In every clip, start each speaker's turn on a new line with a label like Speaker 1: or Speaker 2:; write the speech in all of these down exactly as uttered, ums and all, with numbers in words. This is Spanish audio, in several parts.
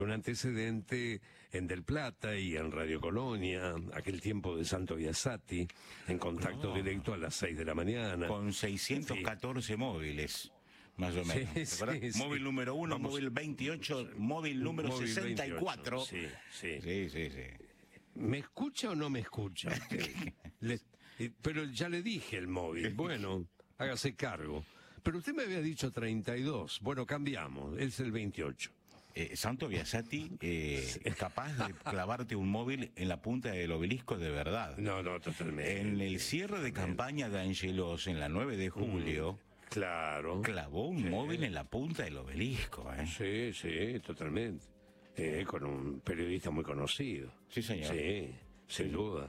Speaker 1: Un antecedente en Del Plata y en Radio Colonia, aquel tiempo de Santo Biasati, en contacto
Speaker 2: No.
Speaker 1: directo a las seis de la mañana.
Speaker 2: Con seiscientos catorce móviles, más o menos.
Speaker 1: Sí, sí,
Speaker 2: ¿Te
Speaker 1: sí.
Speaker 2: móvil número uno,
Speaker 1: Vamos.
Speaker 2: móvil veintiocho, móvil número
Speaker 1: Móvil
Speaker 2: sesenta y cuatro.
Speaker 1: veintiocho, sí, sí.
Speaker 2: Sí, sí, sí.
Speaker 1: ¿Me escucha o no me escucha usted? Le- eh, pero ya le dije el móvil. Bueno, hágase cargo. Pero usted me había dicho treinta y dos. Bueno, cambiamos. Es el veintiocho.
Speaker 2: Eh, Santo Biasati eh, es capaz de clavarte un móvil en la punta del obelisco de verdad.
Speaker 1: No, no, totalmente.
Speaker 2: En el cierre de campaña de Angelos en la nueve de julio,
Speaker 1: Claro.
Speaker 2: clavó un
Speaker 1: Sí.
Speaker 2: móvil en la punta del obelisco. ¿eh?
Speaker 1: Sí, sí, totalmente. Eh, con un periodista muy conocido.
Speaker 2: Sí, señor.
Speaker 1: Sí, sin duda.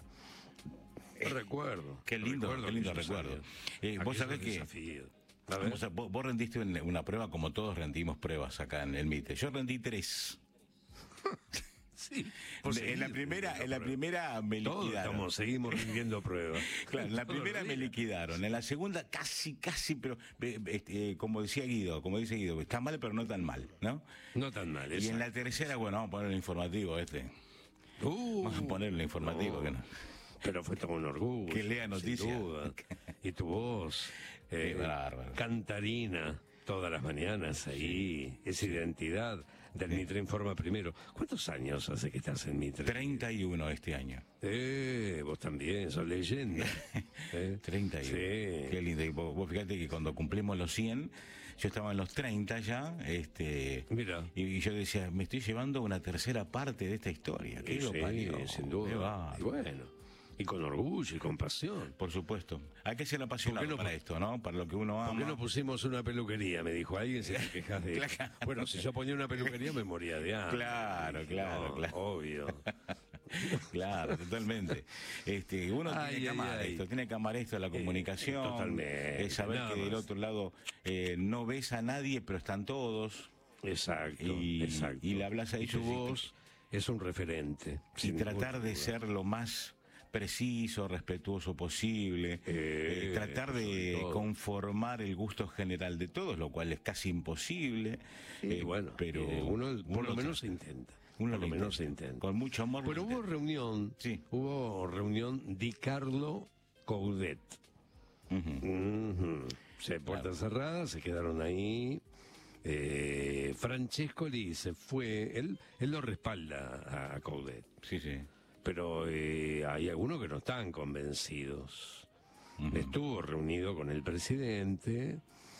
Speaker 1: Recuerdo.
Speaker 2: Qué lindo,
Speaker 1: recuerdo
Speaker 2: qué lindo
Speaker 1: aquellos
Speaker 2: recuerdo.
Speaker 1: años,
Speaker 2: Eh, vos
Speaker 1: aquellos
Speaker 2: sabés que-
Speaker 1: desafíos. A ver.
Speaker 2: Vos, vos- vos rendiste un- una prueba como todos rendimos pruebas acá en el MITE. Yo rendí tres.
Speaker 1: Sí,
Speaker 2: en la primera, en la primera me
Speaker 1: Todos
Speaker 2: liquidaron.
Speaker 1: estamos, seguimos rindiendo pruebas.
Speaker 2: Claro, en la
Speaker 1: Todos
Speaker 2: primera
Speaker 1: los
Speaker 2: me
Speaker 1: días.
Speaker 2: liquidaron, en la segunda casi, casi, pero eh, este, como decía Guido, como dice Guido, está mal pero no tan mal, ¿no?
Speaker 1: No tan mal,
Speaker 2: Y en
Speaker 1: exacto.
Speaker 2: la tercera, bueno, vamos a poner el informativo este.
Speaker 1: Uh,
Speaker 2: Vamos a poner el informativo,
Speaker 1: no.
Speaker 2: que no.
Speaker 1: Pero fue todo un orgullo.
Speaker 2: Que lea
Speaker 1: sin
Speaker 2: noticias.
Speaker 1: duda. Y tu voz, eh,
Speaker 2: Qué bárbaro.
Speaker 1: cantarina, todas las mañanas ahí, esa identidad del Mitre Informa primero. ¿Cuántos años hace que estás en Mitre?
Speaker 2: treinta y uno este año.
Speaker 1: Eh, vos también, sos leyenda. ¿Eh?
Speaker 2: treinta y uno.
Speaker 1: Sí.
Speaker 2: Qué lindo. Y vos, vos fíjate que cuando cumplimos los cien, yo estaba en los treinta ya, este,
Speaker 1: Mira.
Speaker 2: y, y yo decía, me estoy llevando una tercera parte de esta historia. ¿Qué
Speaker 1: Sí,
Speaker 2: lo parió?
Speaker 1: sin
Speaker 2: Qué
Speaker 1: duda.
Speaker 2: bárbaro.
Speaker 1: Y bueno, y con orgullo y con pasión.
Speaker 2: Por supuesto. Hay que ser
Speaker 1: ¿Por
Speaker 2: apasionado
Speaker 1: qué no
Speaker 2: para
Speaker 1: pu-
Speaker 2: esto, ¿no? Para lo que uno
Speaker 1: ¿Por
Speaker 2: ama.
Speaker 1: qué no pusimos una peluquería? Me dijo alguien, se quejas de...
Speaker 2: Claro.
Speaker 1: Bueno, si yo ponía una peluquería me moría de hambre.
Speaker 2: Claro,
Speaker 1: Dije,
Speaker 2: claro,
Speaker 1: no,
Speaker 2: claro.
Speaker 1: Obvio.
Speaker 2: Claro, totalmente. Este, uno
Speaker 1: Ay,
Speaker 2: tiene que
Speaker 1: ay,
Speaker 2: amar
Speaker 1: ay.
Speaker 2: esto, tiene que amar esto, la comunicación,
Speaker 1: totalmente,
Speaker 2: es saber
Speaker 1: nada
Speaker 2: que del
Speaker 1: más.
Speaker 2: otro lado eh, no ves a nadie, pero están todos,
Speaker 1: Exacto,
Speaker 2: Y-
Speaker 1: exacto.
Speaker 2: y le hablas a
Speaker 1: Y
Speaker 2: ellos
Speaker 1: tu
Speaker 2: y-
Speaker 1: voz es un referente.
Speaker 2: y
Speaker 1: sin
Speaker 2: tratar
Speaker 1: ninguna
Speaker 2: de
Speaker 1: duda.
Speaker 2: ser lo más preciso, respetuoso posible,
Speaker 1: Eh,
Speaker 2: eh, tratar de
Speaker 1: sobre todo.
Speaker 2: conformar el gusto general de todos, lo cual es casi imposible.
Speaker 1: Sí,
Speaker 2: eh,
Speaker 1: bueno,
Speaker 2: pero
Speaker 1: eh, uno por lo
Speaker 2: uno
Speaker 1: menos se
Speaker 2: trata.
Speaker 1: intenta.
Speaker 2: Uno
Speaker 1: por lo
Speaker 2: lo
Speaker 1: menos se
Speaker 2: intenta.
Speaker 1: intenta.
Speaker 2: Con mucho amor. lo
Speaker 1: Pero hubo
Speaker 2: intenta.
Speaker 1: reunión,
Speaker 2: Sí.
Speaker 1: hubo reunión Di Carlo Coudet.
Speaker 2: Ujú.
Speaker 1: Ujú. Se puertas cerradas, se quedaron ahí. Eh, Francescoli se fue, él, él lo respalda a Coudet,
Speaker 2: Sí, sí.
Speaker 1: pero eh, hay algunos que no están convencidos. Estuvo reunido con el presidente.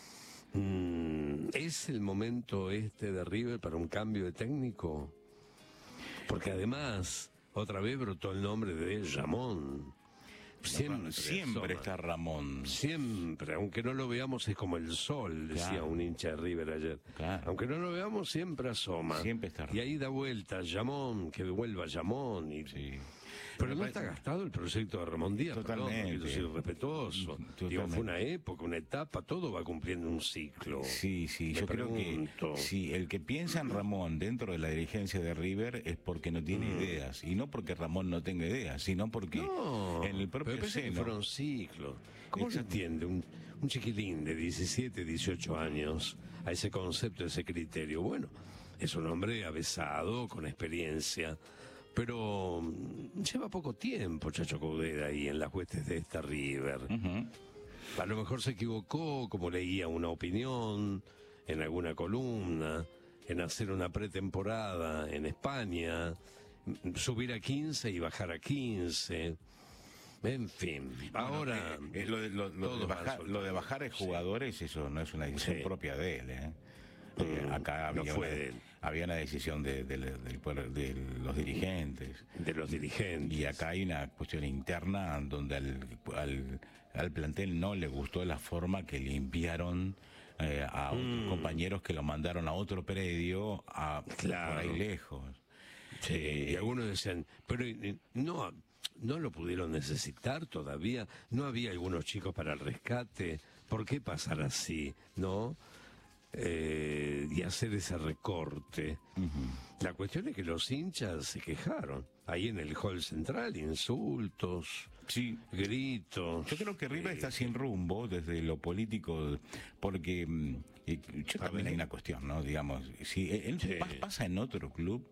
Speaker 1: Mm, ¿Es el momento este de River para un cambio de técnico? Porque además, otra vez brotó el nombre de Ramón. Siempre,
Speaker 2: Siempre
Speaker 1: asoma.
Speaker 2: está Ramón.
Speaker 1: Siempre, aunque no lo veamos, es como el sol, decía
Speaker 2: Claro.
Speaker 1: un hincha de River ayer.
Speaker 2: Claro.
Speaker 1: Aunque no lo veamos, siempre asoma.
Speaker 2: Siempre está.
Speaker 1: Y ahí da vuelta Llamón, que vuelva Llamón. Y...
Speaker 2: Sí.
Speaker 1: Pero no
Speaker 2: Me
Speaker 1: está
Speaker 2: parece-
Speaker 1: gastado el proyecto de Ramón Díaz.
Speaker 2: Totalmente.
Speaker 1: Perdón, no quiero ser respetuoso.
Speaker 2: Totalmente.
Speaker 1: Digo, fue una época, una etapa, todo va cumpliendo un ciclo.
Speaker 2: Sí, sí,
Speaker 1: Me
Speaker 2: yo creo
Speaker 1: pregunto.
Speaker 2: que sí, el que piensa en Ramón dentro de la dirigencia de River es porque no tiene ideas, y no porque Ramón no tenga ideas, sino porque
Speaker 1: No,
Speaker 2: en el propio
Speaker 1: pero pensé que
Speaker 2: seno.
Speaker 1: fueron ciclos. ¿Cómo se entiende un, un chiquilín de diecisiete, dieciocho años a ese concepto, a ese criterio? Bueno, es un hombre avesado, con experiencia, pero mm, lleva poco tiempo Chacho Coudet ahí en las huestes de esta River.
Speaker 2: Ujú.
Speaker 1: A lo mejor se equivocó, como leía una opinión en alguna columna, en hacer una pretemporada en España, m- subir a quince y bajar a quince. En fin, ahora
Speaker 2: Eh, eh, lo, de, lo- lo
Speaker 1: todo
Speaker 2: de
Speaker 1: va a
Speaker 2: bajar,
Speaker 1: resultar.
Speaker 2: lo de bajar de jugadores, eso no es una decisión
Speaker 1: Sí.
Speaker 2: propia de él. ¿eh? Eh,
Speaker 1: Mm,
Speaker 2: acá
Speaker 1: no
Speaker 2: había,
Speaker 1: fue
Speaker 2: una,
Speaker 1: de él.
Speaker 2: había una decisión de, de- del pueblo- de los dirigentes.
Speaker 1: de los dirigentes.
Speaker 2: Y acá hay una cuestión interna donde al, al, al plantel no le gustó la forma que limpiaron eh, a otros
Speaker 1: Mm.
Speaker 2: compañeros que lo mandaron a otro predio, a
Speaker 1: Claro.
Speaker 2: por ahí lejos.
Speaker 1: Sí,
Speaker 2: Eh,
Speaker 1: y algunos decían, pero eh, no, no lo pudieron necesitar todavía, no había algunos chicos para el rescate, ¿por qué pasar así? ¿No? eh, y hacer ese recorte. Uh-huh. La cuestión es que los hinchas se quejaron. Ahí en el hall central, insultos,
Speaker 2: sí,
Speaker 1: gritos.
Speaker 2: Yo creo que River eh, está sin rumbo desde lo político, porque eh, yo también hay una cuestión, ¿no? Digamos, si él,
Speaker 1: sí.
Speaker 2: pasa en otro club,